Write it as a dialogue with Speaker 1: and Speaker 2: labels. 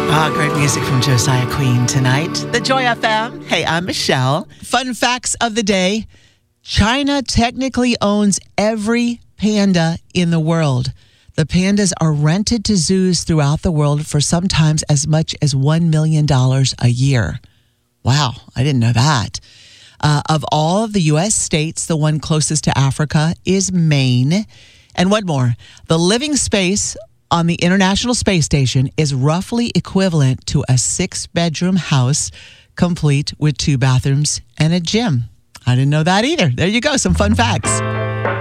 Speaker 1: Great music from Josiah Queen tonight. The Joy FM. Hey, I'm Michelle. Fun facts of the day. China technically owns every panda in the world. The pandas are rented to zoos throughout the world for sometimes as much as $1 million a year. Wow, I didn't know that. Of all of the U.S. states, the one closest to Africa is Maine. And one more. The living space on the International Space Station is roughly equivalent to a 6-bedroom house, complete with 2 bathrooms and a gym. I didn't know that either. There you go, some fun facts.